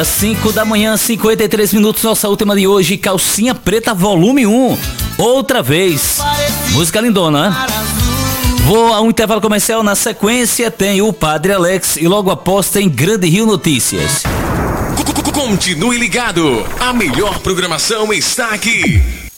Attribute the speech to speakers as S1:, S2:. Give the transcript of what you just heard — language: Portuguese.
S1: 5 da manhã, 53 minutos, nossa última de hoje, Calcinha Preta volume 1, outra vez, música lindona, né? Vou a um intervalo comercial, na sequência tem o Padre Alex e logo após tem Grande Rio Notícias.
S2: Continue ligado, a melhor programação está aqui.